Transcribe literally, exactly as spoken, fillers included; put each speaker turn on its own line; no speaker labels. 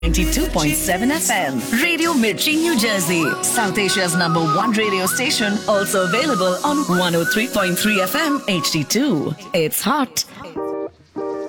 ninety-two point seven F M. Radio Mirchi, New Jersey. South Asia's number one radio station. Also available on one oh three point three F M H D two. It's hot.